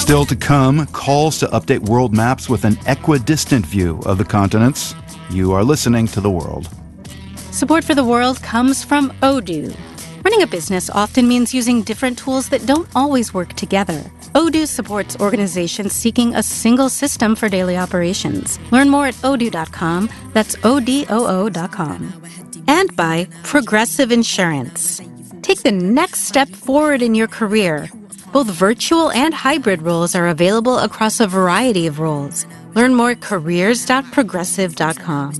Still to come, calls to update world maps with an equidistant view of the continents. You are listening to The World. Support for The World comes from Odoo. Running a business often means using different tools that don't always work together. Odoo supports organizations seeking a single system for daily operations. Learn more at odoo.com. That's ODOO.com. And by Progressive Insurance. Take the next step forward in your career. Both virtual and hybrid roles are available across a variety of roles. Learn more at careers.progressive.com.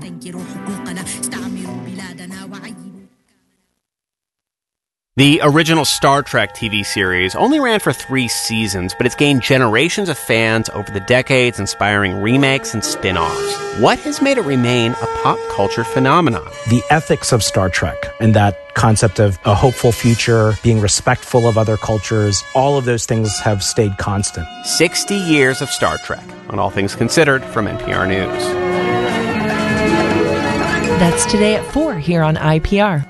The original Star Trek TV series only ran for 3 seasons, but it's gained generations of fans over the decades, inspiring remakes and spin-offs. What has made it remain a pop culture phenomenon? The ethics of Star Trek and that concept of a hopeful future, being respectful of other cultures, all of those things have stayed constant. 60 years of Star Trek, on All Things Considered from NPR News. That's today at 4 here on IPR.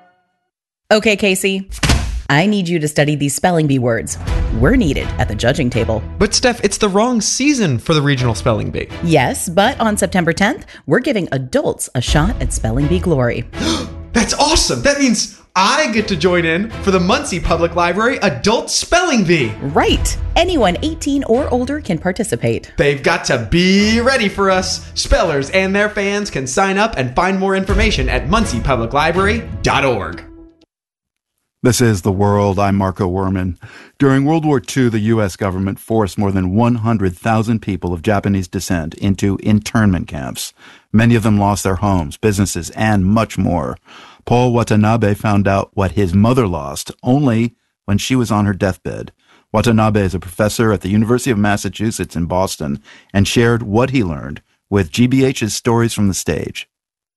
Okay, Casey, I need you to study these spelling bee words. We're needed at the judging table. But Steph, it's the wrong season for the regional spelling bee. Yes, but on September 10th, we're giving adults a shot at spelling bee glory. That's awesome. That means I get to join in for the Muncie Public Library Adult Spelling Bee. Right. Anyone 18 or older can participate. They've got to be ready for us. Spellers and their fans can sign up and find more information at munciepubliclibrary.org. This is The World. I'm Marco Werman. During World War II, the U.S. government forced more than 100,000 people of Japanese descent into internment camps. Many of them lost their homes, businesses, and much more. Paul Watanabe found out what his mother lost only when she was on her deathbed. Watanabe is a professor at the University of Massachusetts in Boston and shared what he learned with GBH's Stories from the Stage.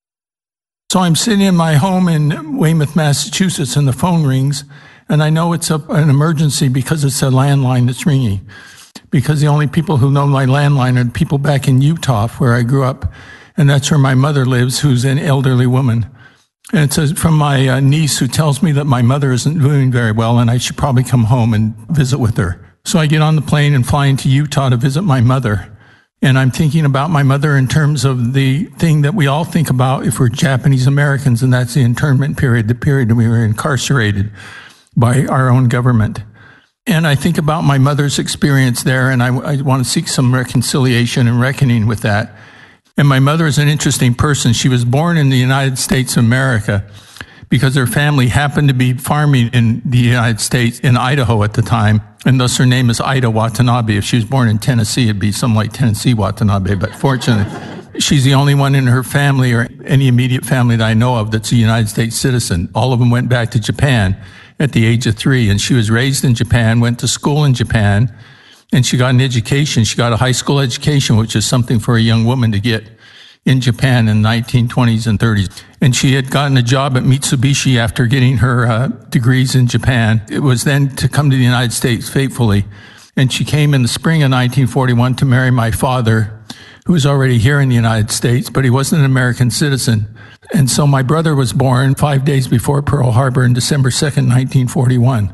So I'm sitting in my home in Weymouth, Massachusetts, and the phone rings, and I know it's an emergency because it's a landline that's ringing. Because the only people who know my landline are the people back in Utah, where I grew up, and that's where my mother lives, who's an elderly woman. And it's from my niece who tells me that my mother isn't doing very well, and I should probably come home and visit with her. So I get on the plane and fly into Utah to visit my mother. And I'm thinking about my mother in terms of the thing that we all think about if we're Japanese Americans, and that's the internment period, the period we were incarcerated by our own government. And I think about my mother's experience there, and I want to seek some reconciliation and reckoning with that. And my mother is an interesting person. She was born in the United States of America because her family happened to be farming in the United States, in Idaho at the time, and thus her name is Ida Watanabe. If she was born in Tennessee, it'd be something like Tennessee Watanabe, but fortunately, she's the only one in her family or any immediate family that I know of that's a United States citizen. All of them went back to Japan at the age of 3, and she was raised in Japan, went to school in Japan, and she got an education. She got a high school education, which is something for a young woman to get in Japan in the 1920s and 30s. And she had gotten a job at Mitsubishi after getting her degrees in Japan. It was then to come to the United States faithfully. And she came in the spring of 1941 to marry my father, who was already here in the United States, but he wasn't an American citizen. And so my brother was born 5 days before Pearl Harbor on December 2nd, 1941.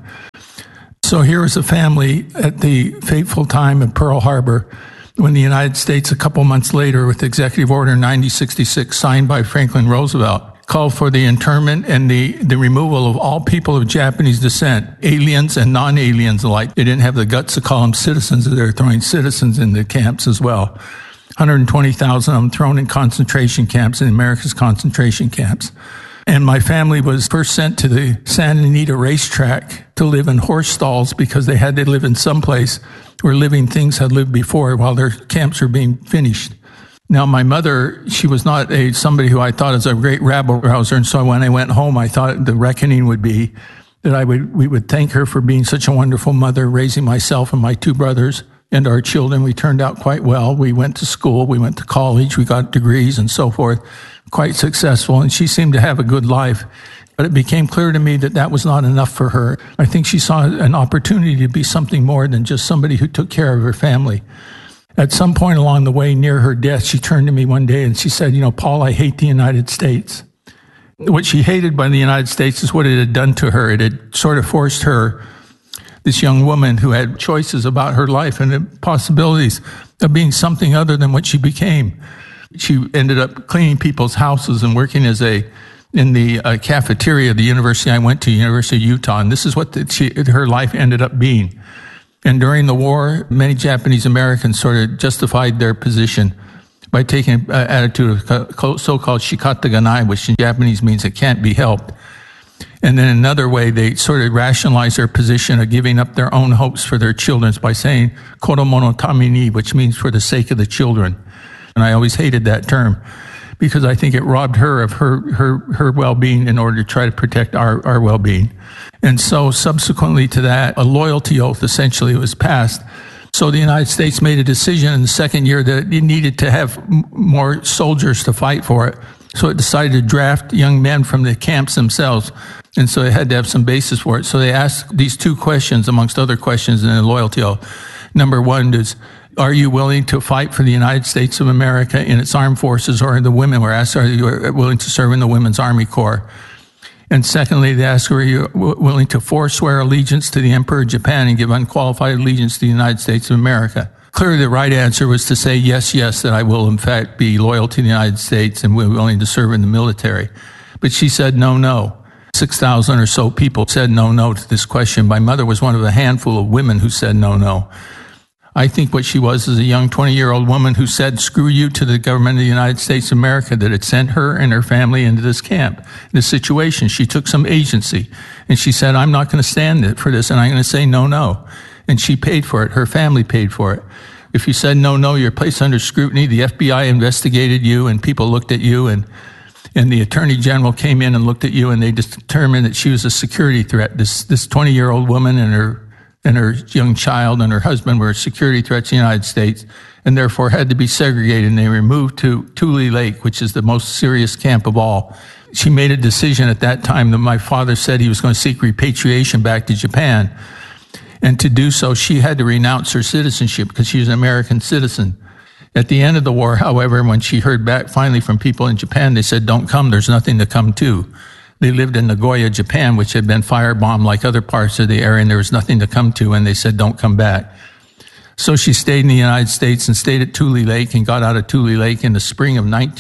So here was a family at the fateful time of Pearl Harbor, when the United States, a couple months later, with Executive Order 9066, signed by Franklin Roosevelt, called for the internment and the removal of all people of Japanese descent, aliens and non-aliens alike. They didn't have the guts to call them citizens. They're throwing citizens in the camps as well. 120,000 of them thrown in concentration camps, in America's concentration camps. And my family was first sent to the Santa Anita racetrack to live in horse stalls because they had to live in some place where living things had lived before while their camps were being finished. Now, my mother, she was not somebody who I thought was a great rabble-rouser, and so when I went home, I thought the reckoning would be that we would thank her for being such a wonderful mother, raising myself and my 2 brothers and our children. We turned out quite well. We went to school, we went to college, we got degrees and so forth, quite successful, and she seemed to have a good life. But it became clear to me that that was not enough for her. I think she saw an opportunity to be something more than just somebody who took care of her family. At some point along the way, near her death, she turned to me one day and she said, Paul, I hate the United States. What she hated by the United States is what it had done to her. It had sort of forced her this young woman who had choices about her life and the possibilities of being something other than what she became. She ended up cleaning people's houses and working in the cafeteria of the university I went to, University of Utah, and this is what her life ended up being. And during the war, many Japanese Americans sort of justified their position by taking an attitude of so-called shikata ganai, which in Japanese means it can't be helped. And then another way, they sort of rationalize their position of giving up their own hopes for their children by saying koromo no tamini, which means for the sake of the children. And I always hated that term because I think it robbed her of her well-being in order to try to protect our well-being. And so subsequently to that, a loyalty oath essentially was passed. So the United States made a decision in the second year that it needed to have more soldiers to fight for it. So it decided to draft young men from the camps themselves. And so it had to have some basis for it. So they asked these two questions, amongst other questions in the loyalty oath. Number one is, are you willing to fight for the United States of America in its armed forces? Or the women were asked, are you willing to serve in the Women's Army Corps? And secondly, they asked, are you willing to forswear allegiance to the Emperor of Japan and give unqualified allegiance to the United States of America? Clearly, the right answer was to say, yes, that I will, in fact, be loyal to the United States and we're willing to serve in the military. But she said, no. 6,000 or so people said no to this question. My mother was one of a handful of women who said no. I think what she was is a young 20-year-old woman who said, screw you to the government of the United States of America that had sent her and her family into this camp, this situation. She took some agency and she said, I'm not going to stand for this and I'm going to say no. And she paid for it. Her family paid for it. If you said no, you're placed under scrutiny. The FBI investigated you and people looked at you and the Attorney General came in and looked at you and they determined that she was a security threat. This 20-year-old woman and her young child and her husband were security threats in the United States and therefore had to be segregated and they were moved to Tule Lake, which is the most serious camp of all. She made a decision at that time that my father said he was going to seek repatriation back to Japan. And to do so, she had to renounce her citizenship because she was an American citizen. At the end of the war, however, when she heard back finally from people in Japan, they said, don't come, there's nothing to come to. They lived in Nagoya, Japan, which had been firebombed like other parts of the area, and there was nothing to come to, and they said, don't come back. So she stayed in the United States and stayed at Tule Lake and got out of Tule Lake in the spring of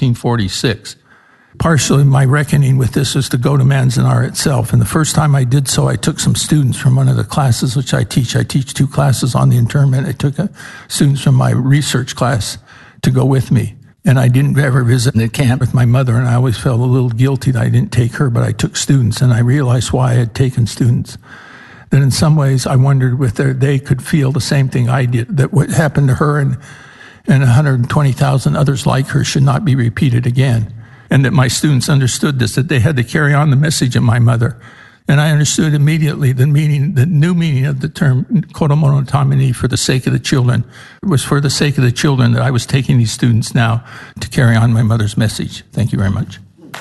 1946. Partially, my reckoning with this was to go to Manzanar itself. And the first time I did so, I took some students from one of the classes which I teach. I teach 2 classes on the internment. I took students from my research class to go with me. And I didn't ever visit the camp with my mother, and I always felt a little guilty that I didn't take her, but I took students, and I realized why I had taken students. That in some ways, I wondered whether they could feel the same thing I did, that what happened to her and 120,000 others like her should not be repeated again. And that my students understood this, that they had to carry on the message of my mother. And I understood immediately the new meaning of the term koromo no tamini, for the sake of the children. It was for the sake of the children that I was taking these students now to carry on my mother's message. Thank you very much.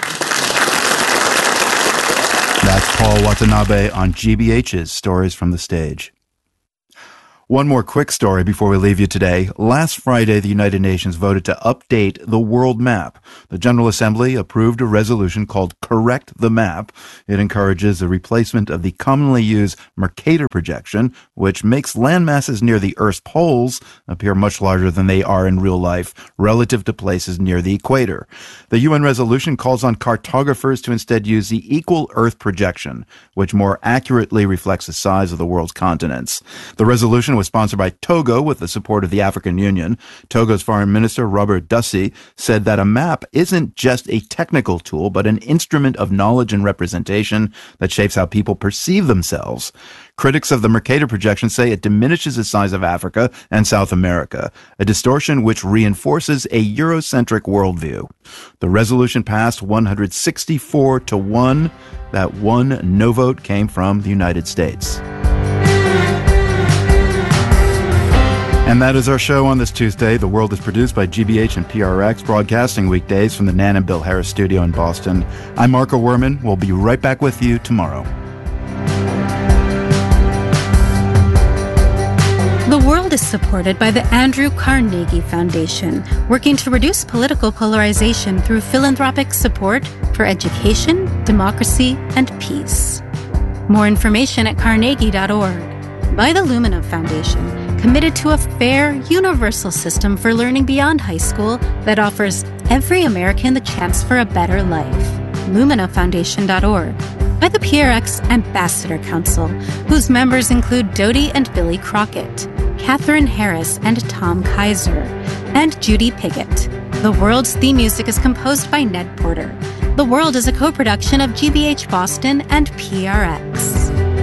That's Paul Watanabe on GBH's Stories from the Stage. One more quick story before we leave you today. Last Friday, the United Nations voted to update the world map. The General Assembly approved a resolution called Correct the Map. It encourages the replacement of the commonly used Mercator projection, which makes land masses near the Earth's poles appear much larger than they are in real life relative to places near the equator. The UN resolution calls on cartographers to instead use the Equal Earth projection, which more accurately reflects the size of the world's continents. The resolution was sponsored by Togo with the support of the African Union. Togo's Foreign Minister, Robert Dussey, said that a map isn't just a technical tool, but an instrument of knowledge and representation that shapes how people perceive themselves. Critics of the Mercator projection say it diminishes the size of Africa and South America, a distortion which reinforces a Eurocentric worldview. The resolution passed 164-1. That one no vote came from the United States. And that is our show on this Tuesday. The World is produced by GBH and PRX, broadcasting weekdays from the Nan and Bill Harris studio in Boston. I'm Marco Werman. We'll be right back with you tomorrow. The World is supported by the Andrew Carnegie Foundation, working to reduce political polarization through philanthropic support for education, democracy, and peace. More information at carnegie.org. By the Lumina Foundation, committed to a fair, universal system for learning beyond high school that offers every American the chance for a better life. LuminaFoundation.org. By the PRX Ambassador Council, whose members include Dodie and Billy Crockett, Catherine Harris and Tom Kaiser, and Judy Piggott. The World's theme music is composed by Ned Porter. The World is a co-production of GBH Boston and PRX.